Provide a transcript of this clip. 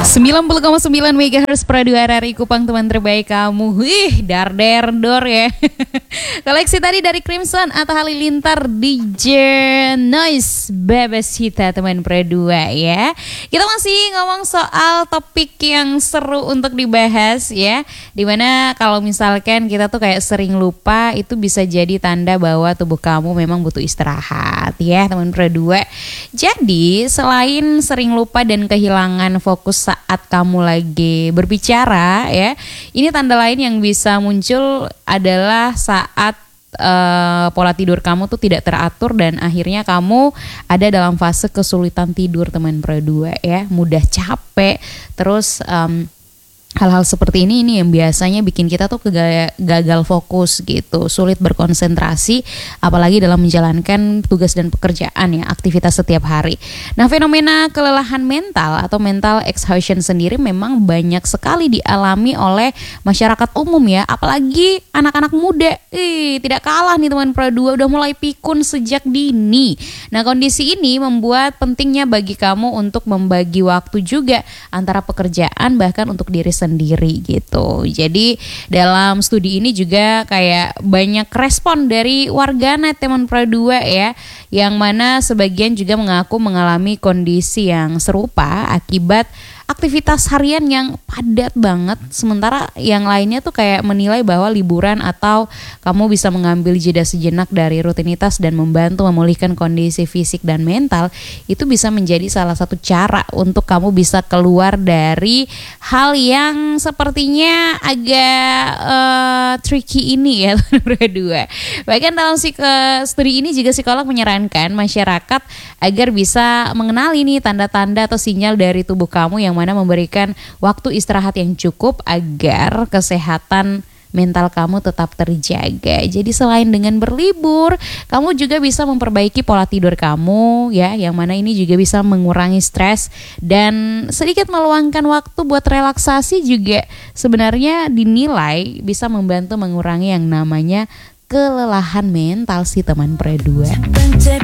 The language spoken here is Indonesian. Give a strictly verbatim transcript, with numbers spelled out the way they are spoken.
sembilan puluh koma sembilan megahertz Pradu R R I Kupang, teman terbaik kamu. Wih, dar der dor ya. Koleksi tadi dari Crimson atau Halilintar, D J Noise Bebas Hita, teman Pradu ya. Kita masih ngomong soal topik yang seru untuk dibahas ya. Dimana kalau misalkan kita tuh kayak sering lupa, itu bisa jadi tanda bahwa tubuh kamu memang butuh istirahat ya, teman Pradu. Jadi selain sering lupa dan kehilangan fokus saat kamu lagi berbicara ya, ini tanda lain yang bisa muncul adalah saat uh, pola tidur kamu tuh tidak teratur dan akhirnya kamu ada dalam fase kesulitan tidur, teman berdua ya, mudah capek, terus um, hal-hal seperti ini ini yang biasanya bikin kita tuh kegaya, gagal fokus gitu, sulit berkonsentrasi apalagi dalam menjalankan tugas dan pekerjaan ya, aktivitas setiap hari. Nah, fenomena kelelahan mental atau mental exhaustion sendiri memang banyak sekali dialami oleh masyarakat umum ya, apalagi anak-anak muda. Ih, tidak kalah nih teman Pro dua, udah mulai pikun sejak dini. Nah, kondisi ini membuat pentingnya bagi kamu untuk membagi waktu juga antara pekerjaan bahkan untuk diri sendiri gitu. Jadi dalam studi ini juga kayak banyak respon dari warganet teman Pro dua ya, yang mana sebagian juga mengaku mengalami kondisi yang serupa akibat aktivitas harian yang padat banget, sementara yang lainnya tuh kayak menilai bahwa liburan atau kamu bisa mengambil jeda sejenak dari rutinitas dan membantu memulihkan kondisi fisik dan mental, itu bisa menjadi salah satu cara untuk kamu bisa keluar dari hal yang sepertinya agak uh, tricky ini ya berdua. Bahkan dalam studi ini juga psikolog menyarankan masyarakat agar bisa mengenali nih tanda-tanda atau sinyal dari tubuh kamu yang mana memberikan waktu istirahat yang cukup agar kesehatan mental kamu tetap terjaga. Jadi selain dengan berlibur, kamu juga bisa memperbaiki pola tidur kamu ya, yang mana ini juga bisa mengurangi stres dan sedikit meluangkan waktu buat relaksasi juga sebenarnya dinilai bisa membantu mengurangi yang namanya kelelahan mental si teman Pro dua.